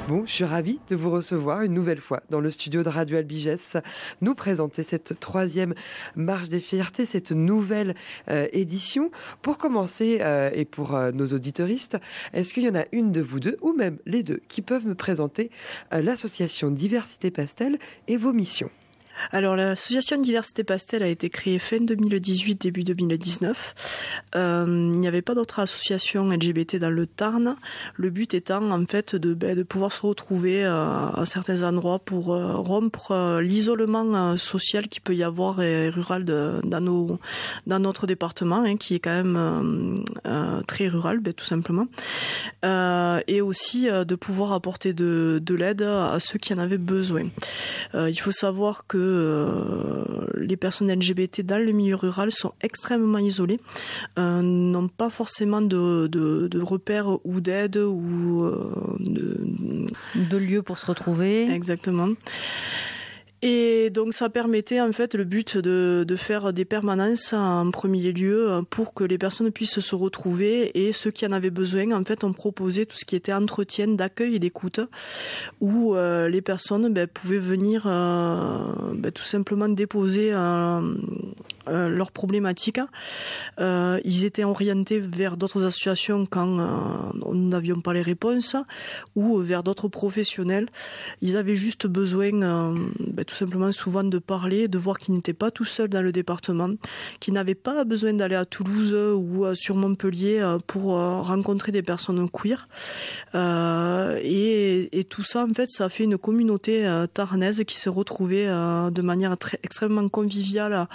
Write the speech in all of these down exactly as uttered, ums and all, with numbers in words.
Bon, je suis ravie de vous recevoir une nouvelle fois dans le studio de Radio Albigès, nous présenter cette troisième Marche des Fiertés, cette nouvelle euh, édition. Pour commencer, euh, et pour euh, nos auditeuristes, est-ce qu'il y en a une de vous deux, ou même les deux, qui peuvent me présenter euh, l'association Diversité Pastel et vos missions ? Alors l'association Diversité Pastel a été créée fin deux mille dix-huit, début deux mille dix-neuf. Euh, il n'y avait pas d'autres associations L G B T dans le Tarn. Le but étant en fait de, ben, de pouvoir se retrouver euh, à certains endroits pour euh, rompre euh, l'isolement euh, social qu'il peut y avoir et rural de, dans, nos, dans notre département, hein, qui est quand même euh, euh, très rural, ben, tout simplement. Euh, et aussi euh, de pouvoir apporter de, de l'aide à ceux qui en avaient besoin. Euh, il faut savoir que Euh, les personnes L G B T dans le milieu rural sont extrêmement isolées, euh, n'ont pas forcément de, de, de repères ou d'aide ou euh, de, de lieux pour se retrouver. Exactement. Et donc ça permettait en fait le but de, de faire des permanences en premier lieu pour que les personnes puissent se retrouver, et ceux qui en avaient besoin en fait ont proposé tout ce qui était entretien, d'accueil et d'écoute, où euh, les personnes ben, pouvaient venir euh, ben, tout simplement déposer euh, euh, leurs problématiques. Euh, ils étaient orientés vers d'autres associations quand euh, nous n'avions pas les réponses, ou vers d'autres professionnels. Ils avaient juste besoin euh, ben, tout simplement souvent de parler, de voir qu'ils n'étaient pas tout seuls dans le département, qu'ils n'avaient pas besoin d'aller à Toulouse ou sur Montpellier pour rencontrer des personnes queer. Euh, et, et tout ça, en fait, ça a fait une communauté euh, tarnaise qui s'est retrouvée euh, de manière très, extrêmement conviviale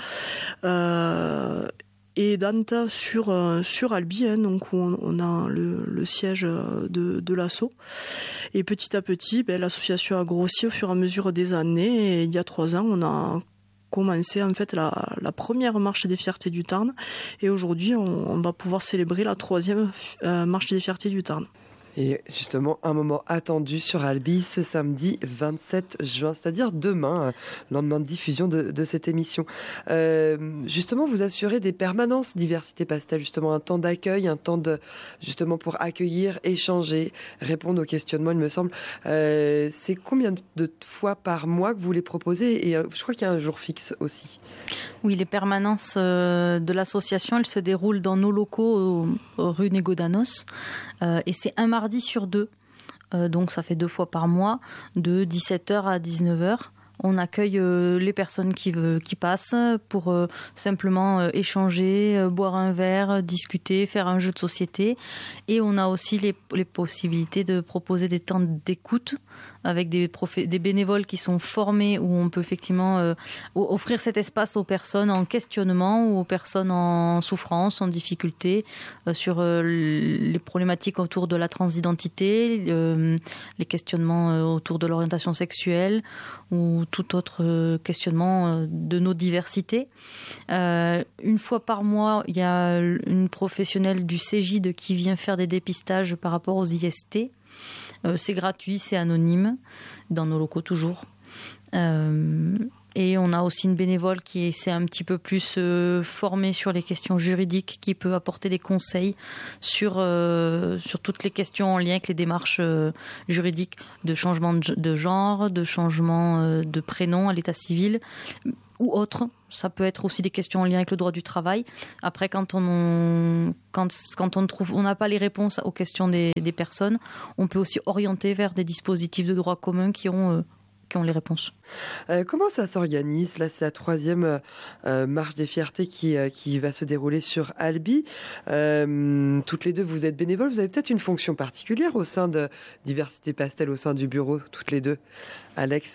euh, et aidante sur, euh, sur Albi, hein, donc où on, on a le, le siège de, de l'asso. Et petit à petit, ben, l'association a grossi au fur et à mesure des années. Et il y a trois ans, on a commencé en fait la, la première marche des fiertés du Tarn. Et aujourd'hui, on, on va pouvoir célébrer la troisième euh, marche des fiertés du Tarn. Et justement, un moment attendu sur Albi ce samedi vingt-sept juin, c'est-à-dire demain, lendemain de diffusion de, de cette émission. Euh, justement, vous assurez des permanences Diversité Pastel, justement un temps d'accueil, un temps de, justement pour accueillir, échanger, répondre aux questionnements, il me semble. Euh, c'est combien de fois par mois que vous les proposez ? Et euh, je crois qu'il y a un jour fixe aussi. Oui, les permanences euh, de l'association, elles se déroulent dans nos locaux, au, au rue Négodanos, euh, et c'est un mardi sur deux, euh, donc ça fait deux fois par mois, de dix-sept heures à dix-neuf heures. On accueille euh, les personnes qui, veut, qui passent pour euh, simplement euh, échanger, euh, boire un verre, discuter, faire un jeu de société. Et on a aussi les, les possibilités de proposer des temps d'écoute avec des, profé- des bénévoles qui sont formés, où on peut effectivement euh, offrir cet espace aux personnes en questionnement ou aux personnes en souffrance, en difficulté, euh, sur euh, les problématiques autour de la transidentité, euh, les questionnements euh, autour de l'orientation sexuelle ou tout autre questionnement de nos diversités. Euh, une fois par mois, il y a une professionnelle du Cégide qui vient faire des dépistages par rapport aux I S T. Euh, c'est gratuit, c'est anonyme, dans nos locaux toujours. Euh, et on a aussi une bénévole qui s'est un petit peu plus euh, formée sur les questions juridiques, qui peut apporter des conseils sur, euh, sur toutes les questions en lien avec les démarches euh, juridiques de changement de, de genre, de changement euh, de prénom à l'état civil ou autre. Ça peut être aussi des questions en lien avec le droit du travail. Après, quand on, quand, quand on trouve, on n'a pas les réponses aux questions des, des personnes, on peut aussi orienter vers des dispositifs de droit commun qui ont euh, qui ont les réponses. Euh, comment ça s'organise ? Là, c'est la troisième euh, marche des fiertés qui, euh, qui va se dérouler sur Albi. Euh, toutes les deux, vous êtes bénévoles. Vous avez peut-être une fonction particulière au sein de Diversité Pastel, au sein du bureau, toutes les deux. Alex ?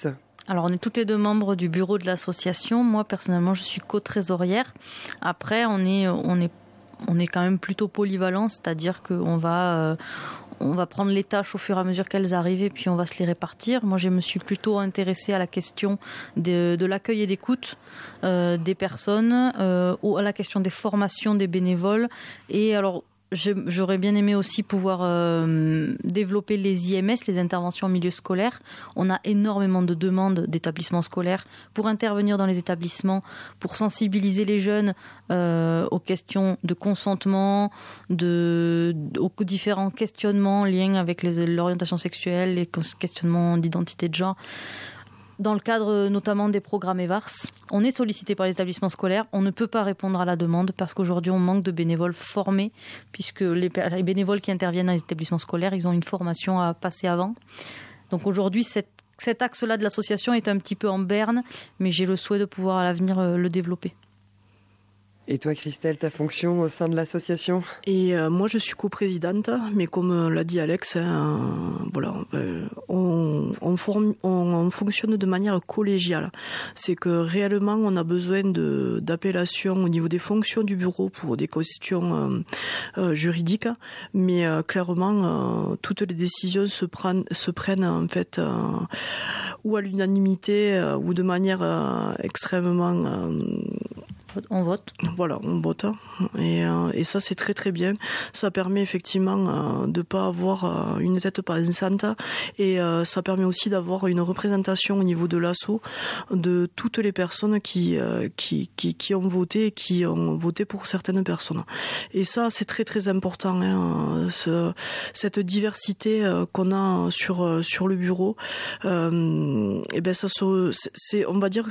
Alors, on est toutes les deux membres du bureau de l'association. Moi, personnellement, je suis co-trésorière. Après, on est, on est, on est quand même plutôt polyvalent, c'est-à-dire qu'on va... Euh, on va prendre les tâches au fur et à mesure qu'elles arrivent et puis on va se les répartir. Moi, je me suis plutôt intéressée à la question de, de l'accueil et d'écoute euh, des personnes, euh, ou à la question des formations des bénévoles. Et alors, j'aurais bien aimé aussi pouvoir euh, développer les I M S, les interventions en milieu scolaire. On a énormément de demandes d'établissements scolaires pour intervenir dans les établissements, pour sensibiliser les jeunes euh, aux questions de consentement, de, aux différents questionnements liés avec les, l'orientation sexuelle, les questionnements d'identité de genre. Dans le cadre notamment des programmes E V A R S, on est sollicité par les établissements scolaires. On ne peut pas répondre à la demande parce qu'aujourd'hui, on manque de bénévoles formés, puisque les, les bénévoles qui interviennent dans les établissements scolaires, ils ont une formation à passer avant. Donc aujourd'hui, cette, cet axe-là de l'association est un petit peu en berne, mais j'ai le souhait de pouvoir à l'avenir le développer. Et toi, Christelle, ta fonction au sein de l'association ? Et euh, moi, je suis coprésidente, mais comme l'a dit Alex, hein, voilà, euh, on, on, forme, on, on fonctionne de manière collégiale. C'est que réellement, on a besoin de, d'appellations au niveau des fonctions du bureau pour des questions euh, euh, juridiques, mais euh, clairement, euh, toutes les décisions se prennent, se prennent en fait euh, ou à l'unanimité euh, ou de manière euh, extrêmement euh, on vote. Voilà, on vote. Et, euh, et ça, c'est très très bien. Ça permet effectivement euh, de pas avoir euh, une tête pensante. Et euh, ça permet aussi d'avoir une représentation au niveau de l'asso de toutes les personnes qui, euh, qui, qui, qui ont voté et qui ont voté pour certaines personnes. Et ça, c'est très très important. Hein, ce, cette diversité euh, qu'on a sur, sur le bureau, euh, et ben ça, c'est, on va dire,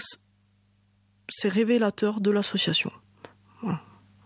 c'est révélateur de l'association. Voilà.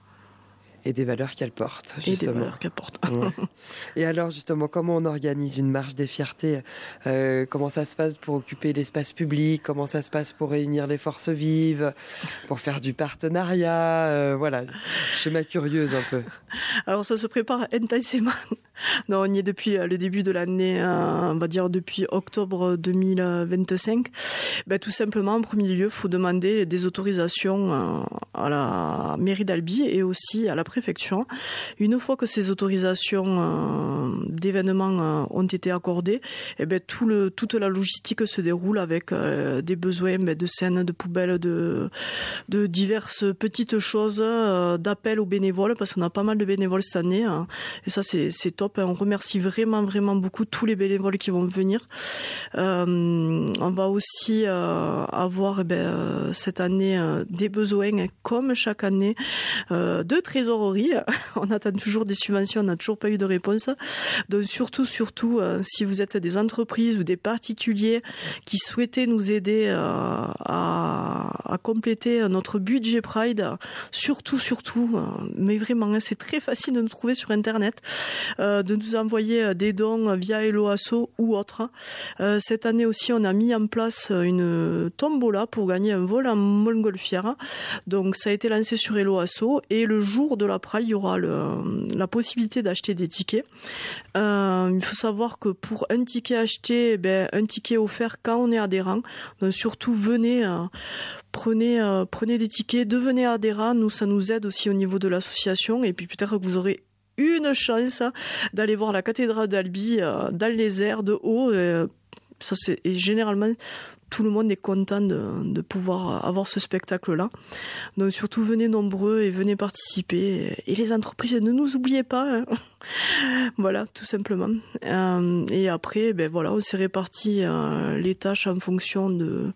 Et des valeurs qu'elle porte, justement. Et des valeurs qu'elle porte. Ouais. Et alors, justement, comment on organise une marche des fiertés ? euh, Comment ça se passe pour occuper l'espace public ? Comment ça se passe pour réunir les forces vives ? Pour faire du partenariat euh, Voilà, schéma curieuse un peu. Alors, ça se prépare intensément. Non, on y est depuis le début de l'année, euh, on va dire depuis octobre deux mille vingt-cinq. Ben, tout simplement, en premier lieu, il faut demander des autorisations euh, à la mairie d'Albi et aussi à la préfecture. Une fois que ces autorisations euh, d'événements euh, ont été accordées, et ben, tout le, toute la logistique se déroule avec euh, des besoins ben, de scènes, de poubelles, de, de diverses petites choses, euh, d'appels aux bénévoles, parce qu'on a pas mal de bénévoles cette année. Hein, et ça, c'est, c'est top. On remercie vraiment, vraiment beaucoup tous les bénévoles qui vont venir. Euh, on va aussi euh, avoir eh ben, cette année euh, des besoins, comme chaque année, euh, de trésorerie. On attend toujours des subventions, on n'a toujours pas eu de réponse. Donc surtout, surtout, euh, si vous êtes des entreprises ou des particuliers qui souhaitaient nous aider euh, à, à compléter notre budget Pride, surtout, surtout, euh, mais vraiment, hein, c'est très facile de nous trouver sur Internet. Euh, de nous envoyer des dons via Hello Asso ou autre. Euh, cette année aussi, on a mis en place une tombola pour gagner un vol en montgolfière. Donc, ça a été lancé sur Hello Asso et le jour de la Pride, il y aura le, la possibilité d'acheter des tickets. Euh, il faut savoir que pour un ticket acheté, ben, un ticket offert quand on est adhérent. Donc, surtout, venez... Euh, Prenez, euh, prenez des tickets, devenez adhérent. Nous, ça nous aide aussi au niveau de l'association. Et puis peut-être que vous aurez une chance d'aller voir la cathédrale d'Albi euh, dans les airs de haut. Et, ça, c'est, et généralement, tout le monde est content de, de pouvoir avoir ce spectacle-là. Donc surtout, venez nombreux et venez participer. Et les entreprises, ne nous oubliez pas. Hein. Voilà, tout simplement. Euh, et après, ben voilà, on s'est réparti euh, les tâches en fonction de...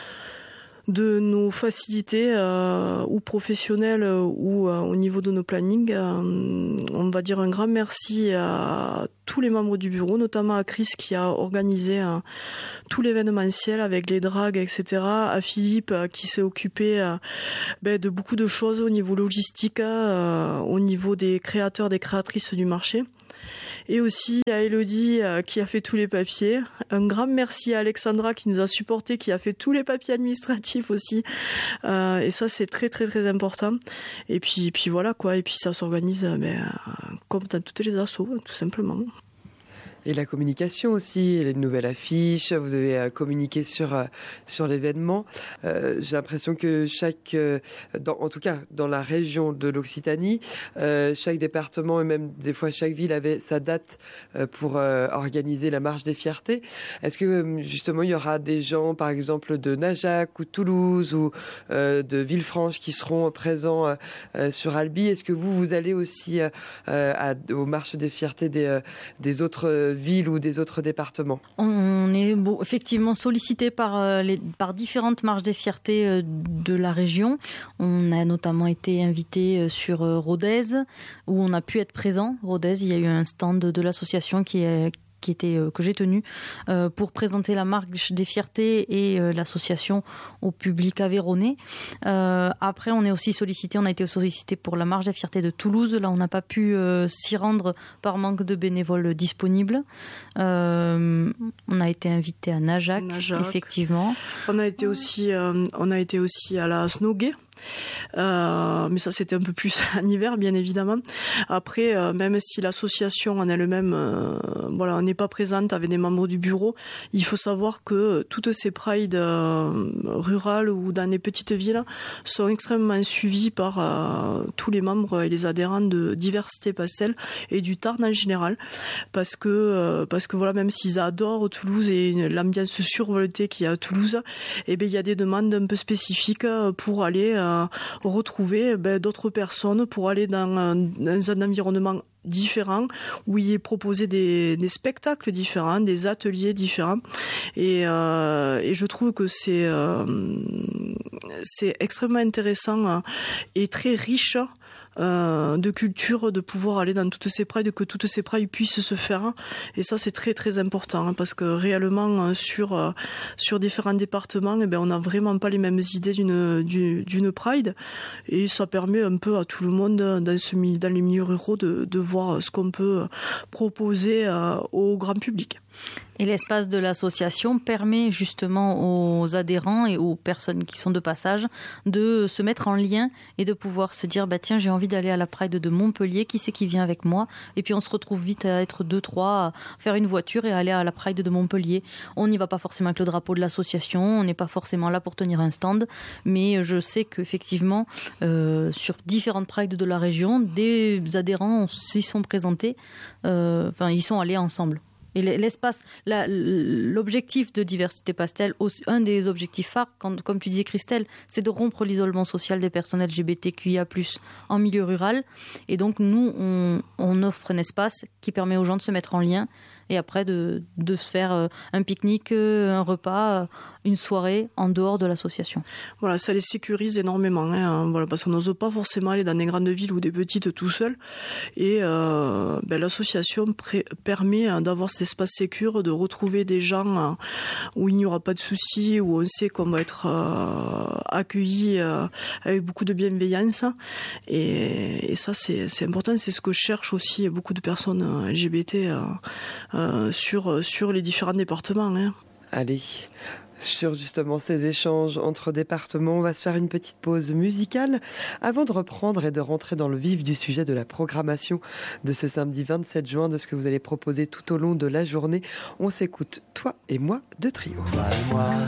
de nos facilités euh, ou professionnelles euh, ou euh, au niveau de nos plannings. Euh, on va dire un grand merci à tous les membres du bureau, notamment à Chris qui a organisé euh, tout l'événementiel avec les dragues, et cetera. À Philippe euh, qui s'est occupé euh, ben, de beaucoup de choses au niveau logistique, euh, au niveau des créateurs, des créatrices du marché. Et aussi à Elodie euh, qui a fait tous les papiers. Un grand merci à Alexandra qui nous a supportés, qui a fait tous les papiers administratifs aussi. Euh, et ça, c'est très, très, très important. Et puis, puis voilà, quoi. Et puis, ça s'organise euh, ben, euh, comme dans toutes les assos, tout simplement. Et la communication aussi, les nouvelles affiches, vous avez communiqué sur, sur l'événement. Euh, j'ai l'impression que chaque, dans, en tout cas dans la région de l'Occitanie, euh, chaque département et même des fois chaque ville avait sa date pour euh, organiser la marche des fiertés. Est-ce que justement il y aura des gens par exemple de Najac ou Toulouse ou euh, de Villefranche qui seront présents euh, sur Albi? Est-ce que vous, vous allez aussi euh, à, aux marches des fiertés des, euh, des autres villes ou des autres départements? On est bon, effectivement sollicité par, euh, les, par différentes marches des fiertés euh, de la région. On a notamment été invité sur euh, Rodez, où on a pu être présent. Rodez, il y a eu un stand de l'association qui est qui était euh, que j'ai tenu euh, pour présenter la marche des fiertés et euh, l'association au public aveyronnais. Euh, après, on est aussi sollicité, on a été sollicité pour la marche des fiertés de Toulouse. Là, on n'a pas pu euh, s'y rendre par manque de bénévoles disponibles. Euh, on a été invité à Najac, Najac. Effectivement. On a été aussi, euh, on a été aussi à la Snowgay. Euh, mais ça c'était un peu plus en hiver bien évidemment. Après euh, même si l'association en elle-même euh, voilà, n'est pas présente avec des membres du bureau, il faut savoir que toutes ces prides euh, rurales ou dans les petites villes sont extrêmement suivies par euh, tous les membres et les adhérents de Diversité Pastel et du Tarn en général, parce que euh, parce que voilà, même s'ils adorent Toulouse et l'ambiance survoltée qu'il y a à Toulouse, et eh bien il y a des demandes un peu spécifiques pour aller euh, retrouver ben, d'autres personnes, pour aller dans, dans un environnement différent où il est proposé des, des spectacles différents, des ateliers différents, et, euh, et je trouve que c'est euh, c'est extrêmement intéressant et très riche Euh, de culture, de pouvoir aller dans toutes ces prides, que toutes ces prides puissent se faire, et ça c'est très très important, hein, parce que réellement sur euh, sur différents départements, eh ben on n'a vraiment pas les mêmes idées d'une d'une, d'une pride, et ça permet un peu à tout le monde dans ce dans les milieux ruraux de de voir ce qu'on peut proposer euh, au grand public. Et l'espace de l'association permet justement aux adhérents et aux personnes qui sont de passage de se mettre en lien et de pouvoir se dire bah tiens, j'ai envie d'aller à la Pride de Montpellier, qui c'est qui vient avec moi? Et puis on se retrouve vite à être deux, trois, à faire une voiture et aller à la Pride de Montpellier. On n'y va pas forcément avec le drapeau de l'association, on n'est pas forcément là pour tenir un stand, mais je sais qu'effectivement euh, sur différentes Prides de la région, des adhérents s'y sont présentés, euh, enfin ils sont allés ensemble. Et l'espace, la, l'objectif de Diversité Pastel, un des objectifs phares, quand, comme tu disais Christelle, c'est de rompre l'isolement social des personnes L G B T Q I A plus, en milieu rural. Et donc nous, on, on offre un espace qui permet aux gens de se mettre en lien et après de, de se faire un pique-nique, un repas, une soirée en dehors de l'association. Voilà, ça les sécurise énormément, hein, voilà, parce qu'on n'ose pas forcément aller dans des grandes villes ou des petites tout seul. Et euh, ben, l'association pré- permet d'avoir cet espace sécure, de retrouver des gens euh, où il n'y aura pas de soucis, où on sait qu'on va être euh, accueilli euh, avec beaucoup de bienveillance. Et, et ça, c'est, c'est important, c'est ce que cherchent aussi beaucoup de personnes L G B T euh, euh, sur, sur les différents départements. Hein. Allez, sur justement ces échanges entre départements, on va se faire une petite pause musicale avant de reprendre et de rentrer dans le vif du sujet de la programmation de ce samedi vingt-sept juin, de ce que vous allez proposer tout au long de la journée. On s'écoute Toi et moi de Trio. Toi et moi,